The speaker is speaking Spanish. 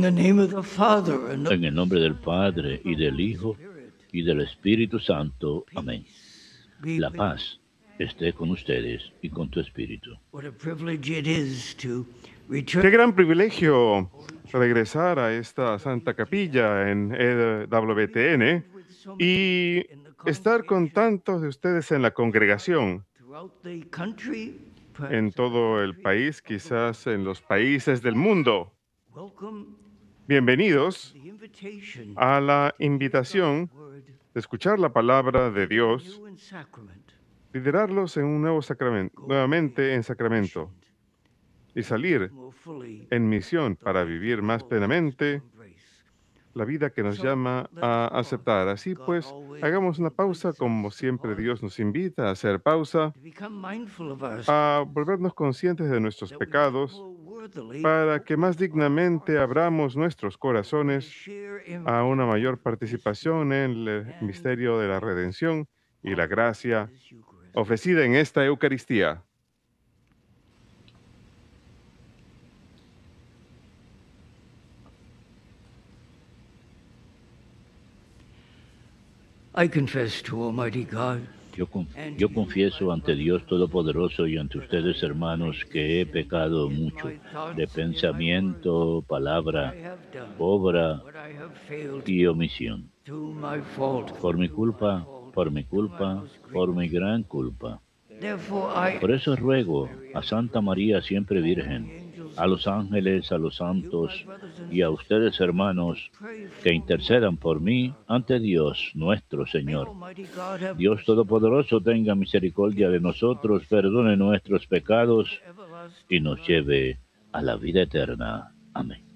the name of the Father and En el nombre del Padre, y del Hijo, y del Espíritu Santo. Amén. be La with paz esté con ustedes y con tu espíritu. What a privilege it is to Qué return gran privilegio regresar a esta Santa Capilla en EWTN with so many y in the estar con congregation tantos de ustedes en la congregación, throughout the country, en perhaps todo el país, quizás en los países del mundo. welcome Bienvenidos the invitation a la to hear invitación God's word de escuchar la palabra de Dios, new in sacrament, liderarlos en un nuevo sacramento, nuevamente en sacramento, y salir more fully en misión the para life vivir that más calls us to plenamente embrace. la vida que nos So, llama let us a pause. aceptar. Así God pues, always hagamos una pausa, invites como us to siempre pause, Dios nos invita a hacer pausa, to become mindful of our a sins, volvernos conscientes de nuestros that we might pecados, more worthily para que más open our dignamente hearts abramos nuestros to corazones share in a una redemptive mayor grace participación en el and misterio de la redención y la offered in gracia this Eucharist. ofrecida en esta Eucaristía. I confess to Almighty God Yo confieso ante Dios Todopoderoso y ante ustedes, hermanos, que he pecado mucho de pensamiento, palabra, obra what I have failed y omisión. through my fault. Por mi culpa, por mi gran culpa. Therefore I Por eso ruego a Santa María siempre Virgen, a los ángeles, a los santos y a ustedes, hermanos, que intercedan por mí ante Dios nuestro Señor. Almighty God have Dios Todopoderoso tenga misericordia de nosotros, perdone nuestros pecados y nos lleve a la vida eterna. Amén.